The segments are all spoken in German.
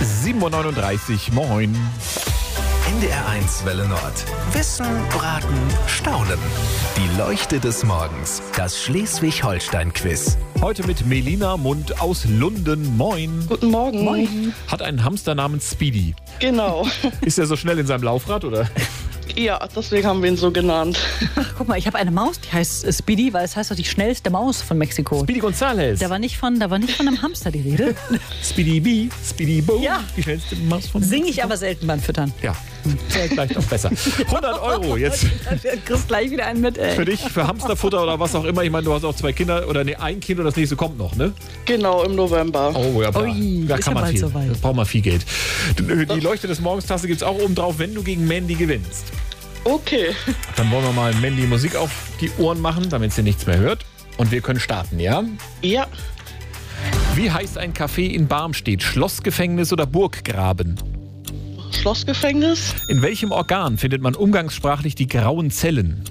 7:39 Uhr, moin. NDR1 Welle Nord. Wissen, Braten, Staunen. Die Leuchte des Morgens. Das Schleswig-Holstein-Quiz. Heute mit Melina Mund aus Lunden. Moin. Guten Morgen. Moin. Hat einen Hamster namens Speedy. Genau. Ist er so schnell in seinem Laufrad, oder? Ja, deswegen haben wir ihn so genannt. Ach, guck mal, ich habe eine Maus, die heißt Speedy, weil es heißt doch die schnellste Maus von Mexiko. Speedy Gonzales. Da war nicht von einem Hamster die Rede. Speedy Bee, Speedy Bo. Ja. Die schnellste Maus von Singe ich aber selten beim Füttern. Ja, gleich noch besser. 100 Euro jetzt Du kriegst gleich wieder einen mit, ey. für dich, für Hamsterfutter oder was auch immer. Ich meine, du hast auch 2 Kinder oder ein Kind und das nächste kommt noch, ne? Genau, im November. Oh ja, Ui, da ist kann ja man bald viel. soweit. Da braucht man viel Geld. Die Leuchte des Morgenstasse gibt es auch oben drauf, wenn du gegen Mandy gewinnst. Okay. Dann wollen wir mal Mandy Musik auf die Ohren machen, damit sie nichts mehr hört. Und wir können starten, ja? Ja, Wie heißt ein Café in Barmstedt? Schlossgefängnis oder Burggraben? Schlossgefängnis. In welchem Organ findet man umgangssprachlich die grauen Zellen?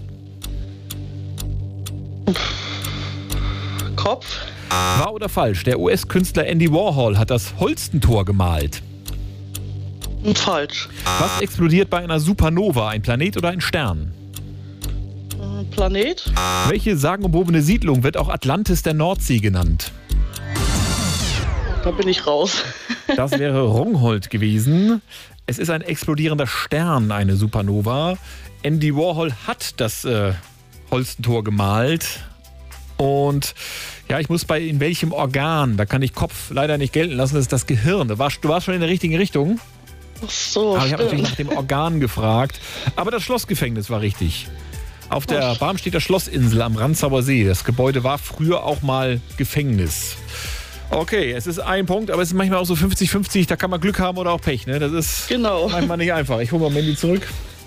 Kopf. Wahr oder falsch? Der US-Künstler Andy Warhol hat das Holstentor gemalt. Falsch. Was explodiert bei einer Supernova? Ein Planet oder ein Stern? Planet. Welche sagenumwobene Siedlung wird auch Atlantis der Nordsee genannt? Da bin ich raus. Das wäre Rungholt gewesen. Es ist ein explodierender Stern, eine Supernova. Andy Warhol hat das Holstentor gemalt. Und ja, ich muss in welchem Organ, da kann ich Kopf leider nicht gelten lassen, das ist das Gehirn. Du warst schon in der richtigen Richtung. Ach so, Aber ich habe natürlich stimmt. nach dem Organ gefragt. Aber das Schlossgefängnis war richtig. Auf der Barmstedter Schlossinsel am Ranzauer See. Das Gebäude war früher auch mal Gefängnis. Okay, es ist ein Punkt, aber es ist manchmal auch so 50-50. Da kann man Glück haben oder auch Pech. Ne? Das ist Genau. manchmal nicht einfach. Ich hole mal Mandy zurück.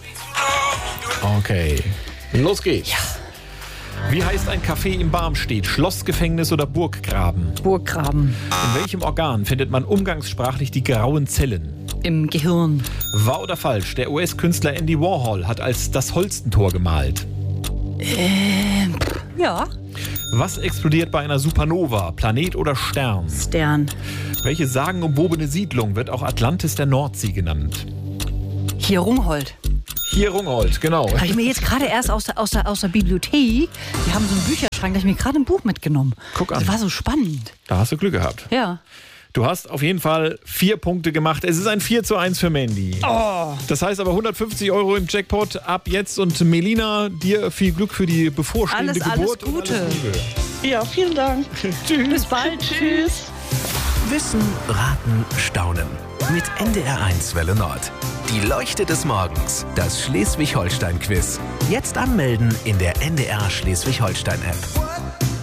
Okay, los geht's. Ja. Wie heißt ein Café in Barmstedt? Schlossgefängnis oder Burggraben? Burggraben In welchem Organ findet man umgangssprachlich die grauen Zellen? im Gehirn. Wahr oder falsch? Der US-Künstler Andy Warhol hat als das Holstentor gemalt. Ja, Was explodiert bei einer Supernova? Planet oder Stern? Stern. Welche sagenumwobene Siedlung wird auch Atlantis der Nordsee genannt? Hier Rungholt. Hier Rungholt, genau. Habe ich mir jetzt gerade erst aus der Bibliothek, die haben so einen Bücherschrank, da habe ich mir gerade ein Buch mitgenommen. Guck an. Das war so spannend. Da hast du Glück gehabt. Ja. Du hast auf jeden Fall 4 Punkte gemacht. Es ist ein 4:1 für Mandy. Oh. Das heißt aber 150 Euro im Jackpot ab jetzt. Und Melina, dir viel Glück für die bevorstehende Alles Geburt. Gute. Und alles Liebe. Ja, vielen Dank. Tschüss. Bis bald. Tschüss. Wissen, Raten, Staunen. Mit NDR1 Welle Nord. Die Leuchte des Morgens. Das Schleswig-Holstein-Quiz. Jetzt anmelden in der NDR Schleswig-Holstein-App.